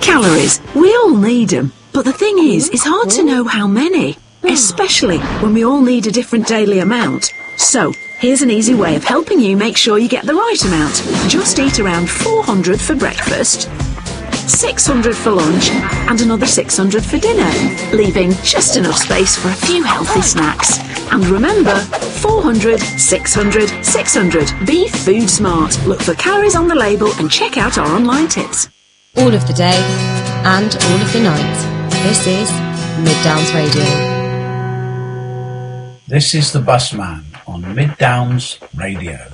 Calories. We all need them. But the thing is, it's hard to know how many, especially when we all need a different daily amount. So, here's an easy way of helping you make sure you get the right amount. Just eat around 400 for breakfast, 600 for lunch, and another 600 for dinner, leaving just enough space for a few healthy snacks. And remember, 400, 600, 600. Be food smart. Look for calories on the label and check out our online tips. All of the day and all of the night. This is Mid Downs Radio. This is the Busman on Mid Downs Radio.